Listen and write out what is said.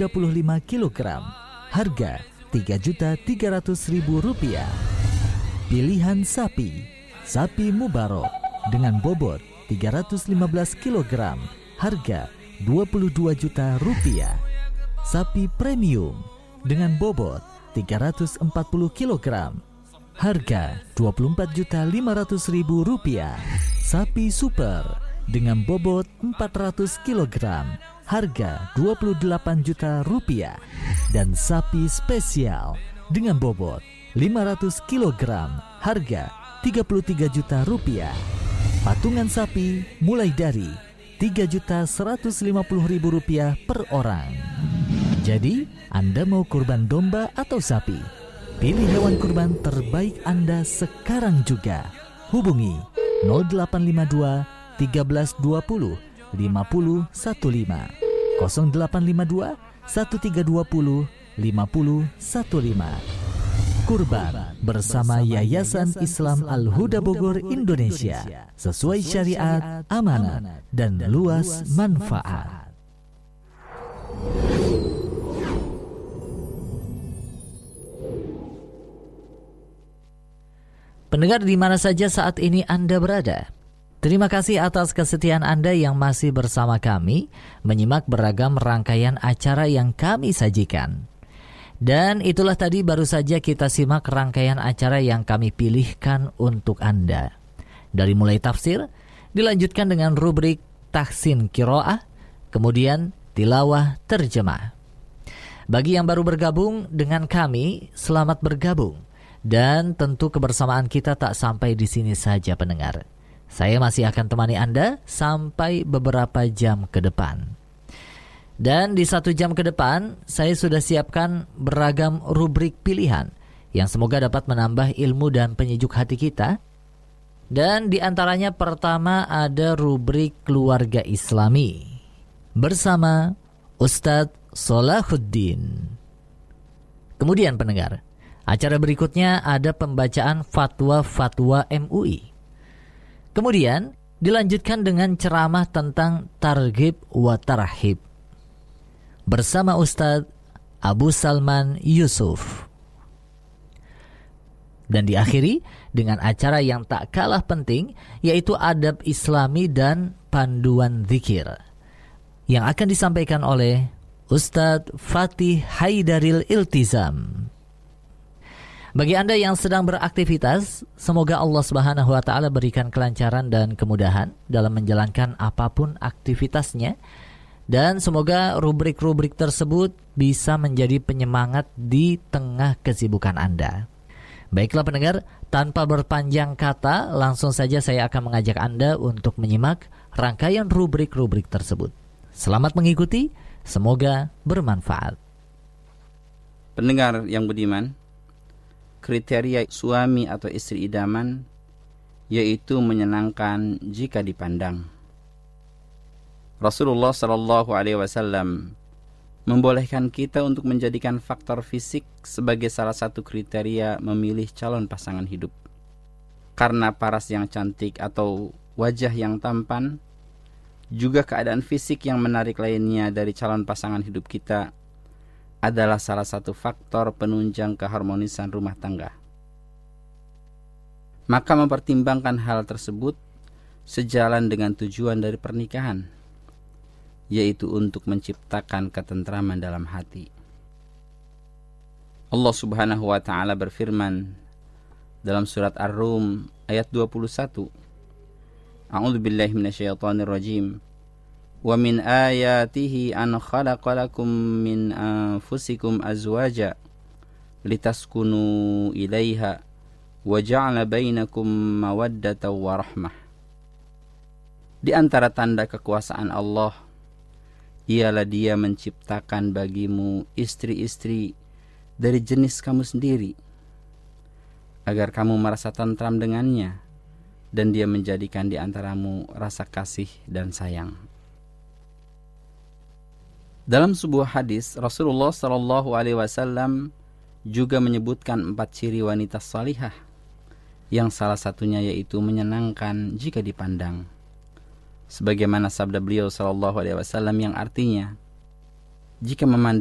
kg, harga Rp3.300.000. Pilihan sapi, sapi Mubarok dengan bobot 315 kg, harga Rp22 juta. Sapi premium dengan bobot 340 kg, harga Rp24.500.000. Sapi super dengan bobot 400 kg, harga Rp28 juta. Dan sapi spesial dengan bobot 500 kg, harga Rp33 juta. Patungan sapi mulai dari Rp3.150.000 per orang. Jadi, Anda mau kurban domba atau sapi? Pilih hewan kurban terbaik Anda sekarang juga. Hubungi 0852 1320 5015, 0852 1320 5015. Kurban bersama Yayasan Islam Al-Huda Bogor Indonesia, sesuai syariat, amanat, dan luas manfaat. Pendengar di mana saja saat ini Anda berada, terima kasih atas kesetiaan Anda yang masih bersama kami menyimak beragam rangkaian acara yang kami sajikan. Dan itulah tadi baru saja kita simak rangkaian acara yang kami pilihkan untuk Anda. Dari mulai tafsir, dilanjutkan dengan rubrik tahsin qiraah, kemudian tilawah terjemah. Bagi yang baru bergabung dengan kami, selamat bergabung. Dan tentu kebersamaan kita tak sampai di sini saja pendengar. Saya masih akan temani Anda sampai beberapa jam ke depan. Dan di 1 jam ke depan, saya sudah siapkan beragam rubrik pilihan yang semoga dapat menambah ilmu dan penyejuk hati kita. Dan di antaranya pertama ada rubrik keluarga Islami bersama Ustadz Salahuddin. Kemudian pendengar, acara berikutnya ada pembacaan fatwa-fatwa MUI. Kemudian dilanjutkan dengan ceramah tentang targhib wa tarhib bersama Ustadz Abu Salman Yusuf. Dan diakhiri dengan acara yang tak kalah penting, yaitu adab Islami dan panduan zikir yang akan disampaikan oleh Ustadz Fatih Haidaril Iltizam. Bagi Anda yang sedang beraktivitas, semoga Allah Subhanahu wa taala berikan kelancaran dan kemudahan dalam menjalankan apapun aktivitasnya, dan semoga rubrik-rubrik tersebut bisa menjadi penyemangat di tengah kesibukan Anda. Baiklah pendengar, tanpa berpanjang kata, langsung saja saya akan mengajak Anda untuk menyimak rangkaian rubrik-rubrik tersebut. Selamat mengikuti, semoga bermanfaat. Pendengar yang budiman, kriteria suami atau istri idaman yaitu menyenangkan jika dipandang. Rasulullah SAW membolehkan kita untuk menjadikan faktor fisik sebagai salah satu kriteria memilih calon pasangan hidup. Karena paras yang cantik atau wajah yang tampan, juga keadaan fisik yang menarik lainnya dari calon pasangan hidup kita adalah salah satu faktor penunjang keharmonisan rumah tangga. Maka mempertimbangkan hal tersebut sejalan dengan tujuan dari pernikahan, yaitu untuk menciptakan ketentraman dalam hati. Allah Subhanahu wa taala berfirman dalam surat Ar-Rum ayat 21. A'udzu billahi minasyaitonir rajim. Wa min ayatihi an khalaqalakum min anfusikum azwaja litaskunu ilaiha wa ja'ala bainakum mawaddatan wa rahmah. Di antara tanda kekuasaan Allah ialah Dia menciptakan bagimu istri-istri dari jenis kamu sendiri, agar kamu merasa tentram dengannya, dan Dia menjadikan di antaramu rasa kasih dan sayang. Dalam sebuah hadis, Rasulullah SAW juga menyebutkan 4 ciri wanita salihah, yang salah satunya yaitu menyenangkan jika dipandang. Sebagaimana sabda beliau SAW yang artinya, jika memandang